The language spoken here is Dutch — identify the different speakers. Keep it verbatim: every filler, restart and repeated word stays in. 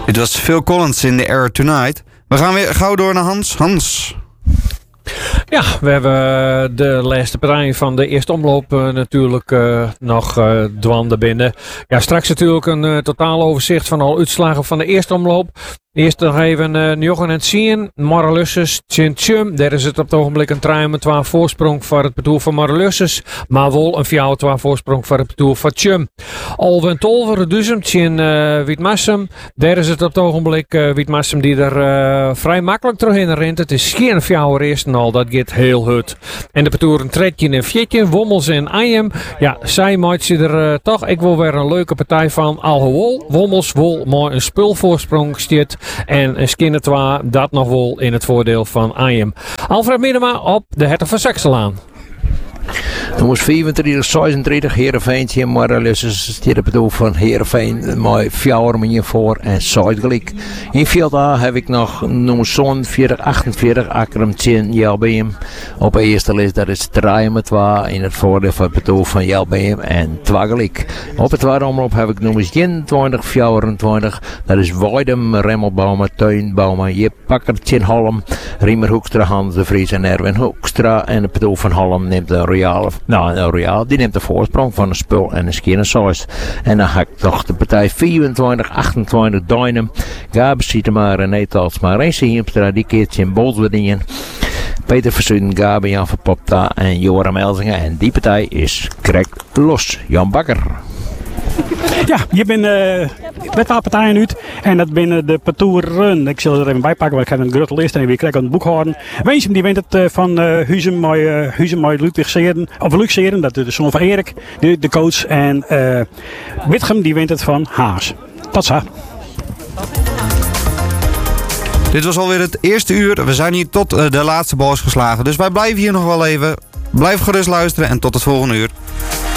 Speaker 1: Dit was Phil Collins in The Air Tonight. We gaan weer gauw door naar Hans. Hans.
Speaker 2: Ja, we hebben de laatste partij van de eerste omloop uh, natuurlijk uh, nog uh, dwande binnen. Ja, straks natuurlijk een uh, totaal overzicht van al uitslagen van de eerste omloop. Eerst nog even uh, Njochen en Sien, Marrelusses, Tjintjum. Daar is het op het ogenblik een trein met twee voorsprong voor het parcours van Marrelusses. Maar wel een vier twee voorsprong voor het parcours van Tjum. Alven Tolver, Duzem, Tjin uh, Wietmassem. Daar is het op het ogenblik uh, Wietmassem die er uh, vrij makkelijk doorheen rent. Het is geen vier eerste al, dat gaat heel goed. En de parcours een tredje en fjetje, Wommels en Ayem. Ja, zij maakt ze er uh, toch ik wil weer een leuke partij van. Alhoewel, Wommels wel mooi een spulvoorsprong stiert. En Skinner twee, dat nog wel in het voordeel van Ayem. Alfred Miedema op de Hertog van Saxelaan.
Speaker 3: Nummers vierentwintig, zesendertig, Heerenveentje, Marrelusses stiert op het doel van Heerenveen met vier manier voor en Zuidgelijk. In veld A heb ik nog nummers zevenenveertig, achtenveertig, Akram tien, J L B M. Op de eerste lijst dat is drieën met twee in het voordeel van het doel van J L B M en twee gelijk. Op het tweede omloop heb ik nummers eenentwintig, vierentwintig, dat is Weidem, Remmelbauma, Tuinbauma, Jip Pakker, Tien Holm, Riemer Hoekstra, Hans de Vries en Erwin Hoekstra. En het doel van Holm neemt de Royale, nou een Royale, die neemt de voorsprong van een spul en een skin size. En dan ga ik nog de partij vierentwintig, achtentwintig, Duinem, Gabe Sietema, René Talsma, Reense Hiemstra, die keertje in Bolswedingen. Peter Verzuiden, Gabe, Jan Verpopta en Joram Elzingen. En die partij is correct los. Jan Bakker.
Speaker 4: Ja, je bent uh, met paar partijen uit en dat binnen de Patouren. Ik zal er even bij pakken, want ik heb een grote lijst en weer krijg ik een boek houden. Wensem die wint het uh, van uh, Huizen met uh, Huizen met Ludwig Seeren, of Luc Seeren, dat is de zoon van Erik, de, de coach. En uh, Witgem die wint het van Haas. Tot zo.
Speaker 1: Dit was alweer het eerste uur. We zijn hier tot uh, de laatste bal is geslagen. Dus wij blijven hier nog wel even. Blijf gerust luisteren en tot het volgende uur.